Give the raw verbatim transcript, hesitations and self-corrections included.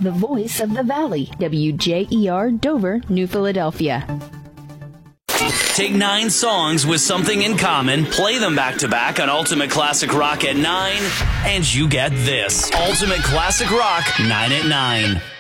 the voice of the Valley. W J E R Dover, New Philadelphia. Take nine songs with something in common, play them back to back on Ultimate Classic Rock at nine, and you get this. Ultimate Classic Rock, nine at nine.